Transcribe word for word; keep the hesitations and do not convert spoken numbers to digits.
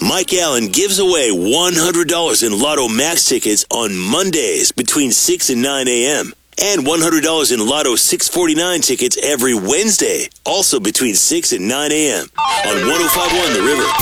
Mike Allen gives away one hundred dollars in Lotto Max tickets on Mondays between six and nine a.m. and one hundred dollars in Lotto six forty-nine tickets every Wednesday, also between six and nine a.m. on one oh five point one The River.